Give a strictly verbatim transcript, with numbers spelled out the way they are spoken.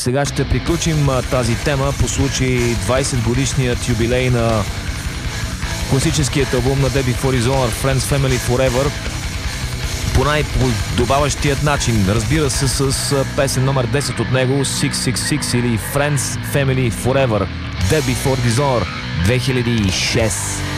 сега ще приключим а, тази тема по случай двайсет годишният юбилей на класическият албум на Debbie For Dishonor Friends Family Forever по най-подобаващият начин. Разбира се, с а, песен номер десет от него, шест шест шест или Friends Family Forever, Debbie For Dishonor две хиляди и шеста.